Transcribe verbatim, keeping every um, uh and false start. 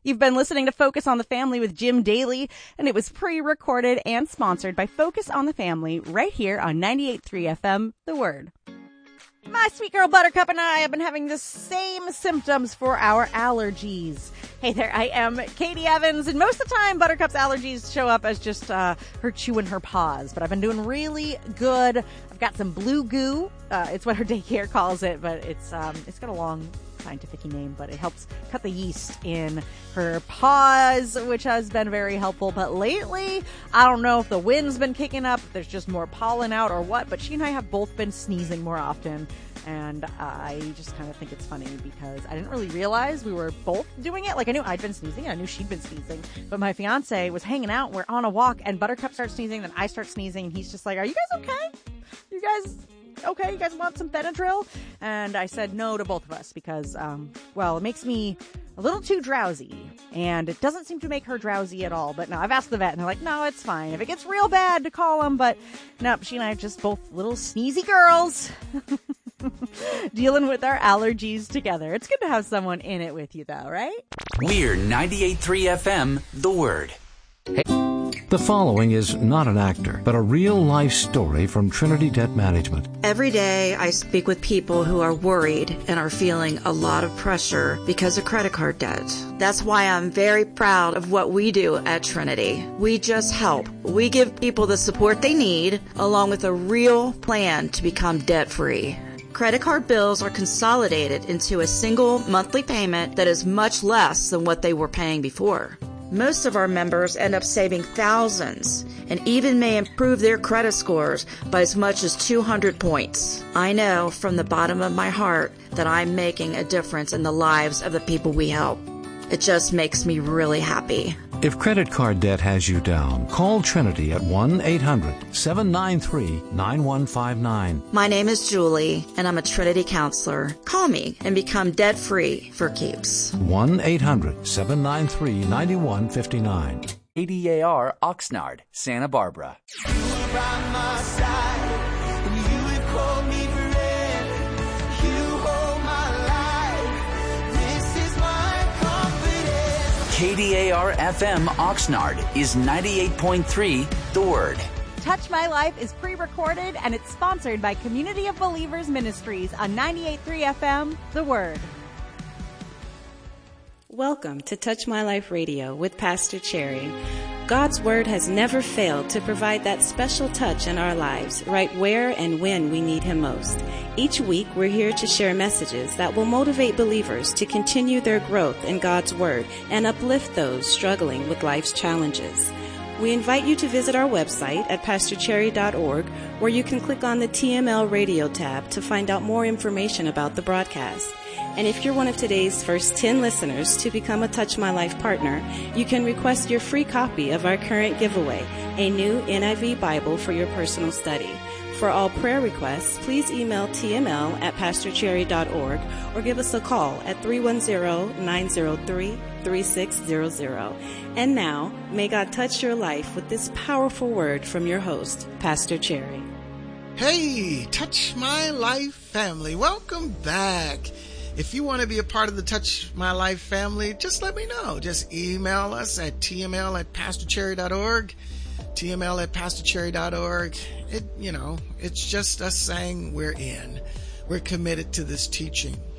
You've been listening to Focus on the Family with Jim Daly, and it was pre-recorded and sponsored by Focus on the Family right here on ninety-eight point three F M, The Word. My sweet girl Buttercup and I have been having the same symptoms for our allergies. Hey there, I am Katie Evans, and most of the time Buttercup's allergies show up as just uh, her chewing her paws, but I've been doing really good. I've got some blue goo. Uh, it's what her daycare calls it, but it's um, it's got a long scientific name, but it helps cut the yeast in her paws, which has been very helpful. But lately, I don't know if the wind's been kicking up, if there's just more pollen out or what, but she and I have both been sneezing more often. And uh, I just kind of think it's funny because I didn't really realize we were both doing it. Like, I knew I'd been sneezing, I knew she'd been sneezing, but my fiance was hanging out, we're on a walk, and Buttercup starts sneezing, then I start sneezing, and he's just like, are you guys okay? You guys okay? You guys want some Benadryl? And I said no to both of us because, um, well, it makes me a little too drowsy, and it doesn't seem to make her drowsy at all. But no, I've asked the vet, and they're like, no, it's fine. If it gets real bad, to call them. But no, she and I are just both little sneezy girls dealing with our allergies together. It's good to have someone in it with you, though, right? We're ninety-eight point three F M, The Word. Hey. The following is not an actor, but a real-life story from Trinity Debt Management. Every day I speak with people who are worried and are feeling a lot of pressure because of credit card debt. That's why I'm very proud of what we do at Trinity. We just help. We give people the support they need, along with a real plan to become debt-free. Credit card bills are consolidated into a single monthly payment that is much less than what they were paying before. Most of our members end up saving thousands and even may improve their credit scores by as much as two hundred points. I know from the bottom of my heart that I'm making a difference in the lives of the people we help. It just makes me really happy. If credit card debt has you down, call Trinity at one eight hundred seven nine three nine one five nine. My name is Julie, and I'm a Trinity counselor. Call me and become debt-free for keeps. one eight hundred seven nine three nine one five nine. A D A R Oxnard, Santa Barbara. K D A R F M Oxnard is ninety-eight point three, The Word. Touch My Life is pre-recorded, and it's sponsored by Community of Believers Ministries on ninety-eight point three F M, The Word. Welcome to Touch My Life Radio with Pastor Cherry. God's Word has never failed to provide that special touch in our lives, right where and when we need Him most. Each week, we're here to share messages that will motivate believers to continue their growth in God's Word and uplift those struggling with life's challenges. We invite you to visit our website at pastor cherry dot org, where you can click on the T M L Radio tab to find out more information about the broadcast. And if you're one of today's first ten listeners to become a Touch My Life partner, you can request your free copy of our current giveaway, a new N I V Bible for your personal study. For all prayer requests, please email T M L at pastor cherry dot org or give us a call at three one zero nine zero three three six zero zero. And now, may God touch your life with this powerful word from your host, Pastor Cherry. Hey, Touch My Life family, welcome back. If you want to be a part of the Touch My Life family, just let me know. Just email us at T M L at pastor cherry dot org. T M L at pastor cherry dot org. It, you know, it's just us saying we're in. We're committed to this teaching.